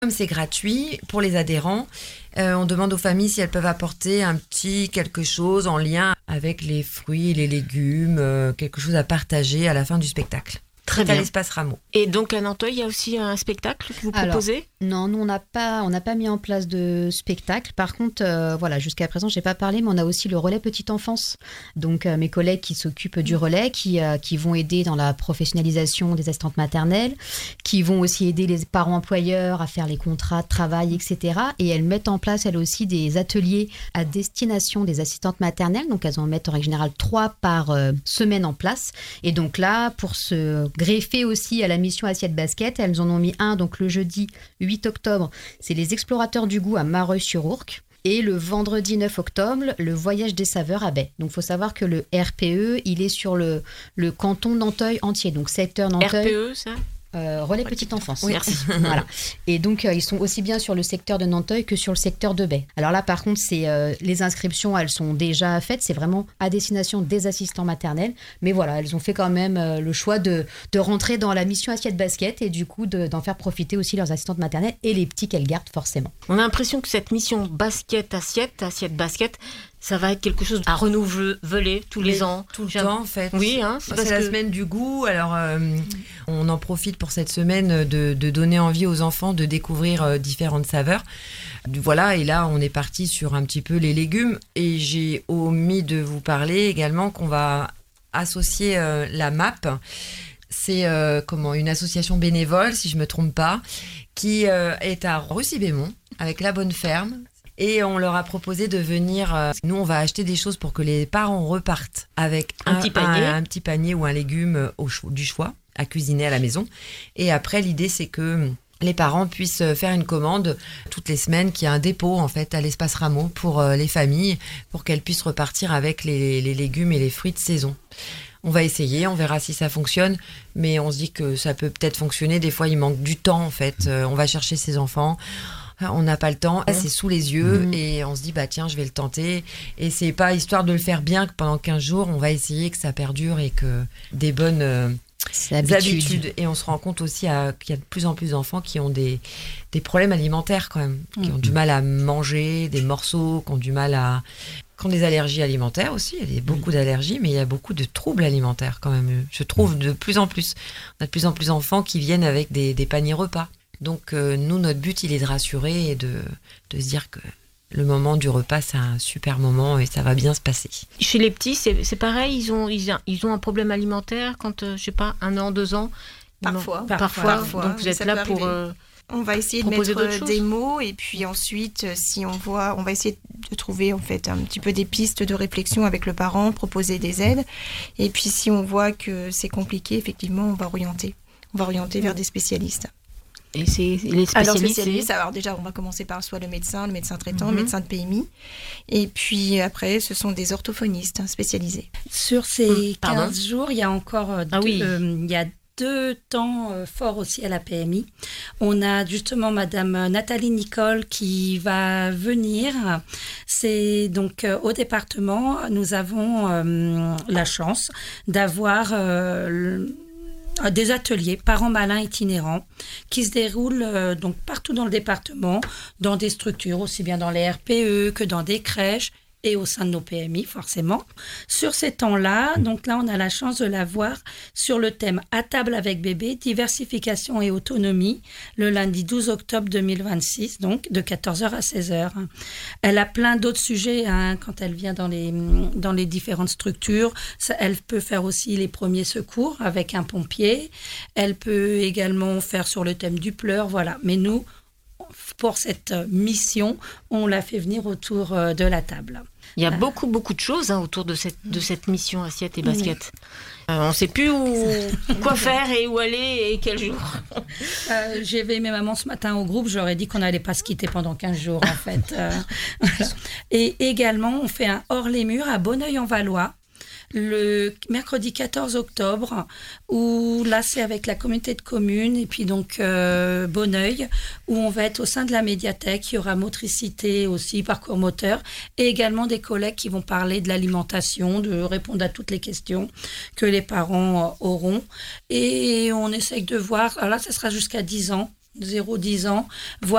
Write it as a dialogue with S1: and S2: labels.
S1: Comme c'est gratuit pour les adhérents, on demande aux familles si elles peuvent apporter un petit quelque chose en lien avec les fruits et les légumes, quelque chose à partager à la fin du spectacle.
S2: Très
S1: C'est à
S2: bien.
S1: l'espace Rameau.
S2: Et donc à Nanteuil, il y a aussi un spectacle que vous proposez ?
S3: Non, nous on n'a pas mis en place de spectacle. Par contre, jusqu'à présent, j'ai pas parlé, mais on a aussi le relais petite enfance. Donc mes collègues qui s'occupent du relais, qui vont aider dans la professionnalisation des assistantes maternelles, qui vont aussi aider les parents employeurs à faire les contrats de travail, etc. Et elles mettent en place elles aussi des ateliers à destination des assistantes maternelles. Donc elles en mettent en règle générale 3 par semaine en place. Et donc là, pour se greffer aussi à la mission Assiette Basket, elles en ont mis un donc le jeudi 8 octobre, c'est les explorateurs du goût à Mareuil-sur-Ourcq. Et le vendredi 9 octobre, le voyage des saveurs à Baie. Donc, il faut savoir que le RPE, il est sur le canton Nanteuil entier. Donc, secteur Nanteuil.
S2: RPE, ça ?
S3: Relais petite enfance.
S2: Oui, merci.
S3: Voilà. Et donc, ils sont aussi bien sur le secteur de Nanteuil que sur le secteur de Baie. Alors là, par contre, les inscriptions, elles sont déjà faites. C'est vraiment à destination des assistants maternels. Mais voilà, elles ont fait quand même le choix de rentrer dans la mission Assiette Basket et du coup, d'en faire profiter aussi leurs assistantes maternelles et les petits qu'elles gardent forcément.
S2: On a l'impression que cette mission Assiette Basket, ça va être quelque chose à renouveler tous les ans.
S1: Tout le temps, en fait.
S2: Oui,
S1: c'est la semaine du goût. Alors, on en profite pour cette semaine de donner envie aux enfants de découvrir différentes saveurs. Voilà, et là, on est parti sur un petit peu les légumes. Et j'ai omis de vous parler également qu'on va associer la MAP. C'est une association bénévole, si je ne me trompe pas, qui est à Russy-Bémont, avec La Bonne Ferme. Et on leur a proposé de venir. Nous, on va acheter des choses pour que les parents repartent avec un petit panier ou un légume du choix à cuisiner à la maison. Et après, l'idée, c'est que les parents puissent faire une commande toutes les semaines, qu'il y a un dépôt en fait à l'espace Rameau pour les familles, pour qu'elles puissent repartir avec les légumes et les fruits de saison. On va essayer, on verra si ça fonctionne, mais on se dit que ça peut peut-être fonctionner. Des fois, il manque du temps en fait. On va chercher ses enfants. On n'a pas le temps, c'est sous les yeux et on se dit tiens, je vais le tenter. Et c'est pas histoire de le faire bien que pendant 15 jours, on va essayer que ça perdure et que des bonnes habitudes. Et on se rend compte aussi qu'il y a de plus en plus d'enfants qui ont des problèmes alimentaires quand même, qui ont du mal à manger des morceaux, qui ont du mal qui ont des allergies alimentaires aussi. Il y a beaucoup d'allergies, mais il y a beaucoup de troubles alimentaires quand même. Je trouve de plus en plus. On a de plus en plus d'enfants qui viennent avec des paniers repas. Donc, nous, notre but, il est de rassurer et de se dire que le moment du repas, c'est un super moment et ça va bien se passer.
S2: Chez les petits, c'est pareil, ils ont un problème alimentaire quand, 1 an, 2 ans.
S4: Parfois.
S2: Donc, vous êtes là pour...
S4: on va essayer de mettre des mots et puis ensuite, si on voit, on va essayer de trouver en fait un petit peu des pistes de réflexion avec le parent, proposer des aides. Et puis, si on voit que c'est compliqué, effectivement, on va orienter vers des spécialistes.
S2: Et c'est les spécialistes.
S4: Alors déjà, on va commencer par soit le médecin traitant, le médecin de PMI. Et puis après, ce sont des orthophonistes spécialisés.
S5: Sur ces 15 jours, il y a encore il y a 2 temps forts aussi à la PMI. On a justement Madame Nathalie Nicole qui va venir. C'est donc au département, nous avons la chance d'avoir... des ateliers parents malins itinérants qui se déroulent donc partout dans le département, dans des structures, aussi bien dans les RPE que dans des crèches et au sein de nos PMI, forcément. Sur ces temps-là, donc là, on a la chance de la voir sur le thème « À table avec bébé, diversification et autonomie », le lundi 12 octobre 2026, donc de 14h à 16h. Elle a plein d'autres sujets quand elle vient dans les différentes structures. Elle peut faire aussi les premiers secours avec un pompier. Elle peut également faire sur le thème du pleur, voilà. Mais nous, pour cette mission, on l'a fait venir autour de la table.
S2: Il y a beaucoup de choses autour de cette mission Assiette et Basket. On ne sait plus quoi faire et où aller et quel jour.
S5: J'ai éveillé mes mamans ce matin au groupe, j'aurais dit qu'on n'allait pas se quitter pendant 15 jours en fait. Et également, on fait un hors-les-murs à Bonneuil-en-Valois, le mercredi 14 octobre, où là c'est avec la communauté de communes et puis donc Bonneuil, où on va être au sein de la médiathèque. Il y aura motricité aussi, parcours moteur, et également des collègues qui vont parler de l'alimentation, de répondre à toutes les questions que les parents auront. Et on essaye de voir, alors là ça sera jusqu'à 10 ans, 0-10 ans, voire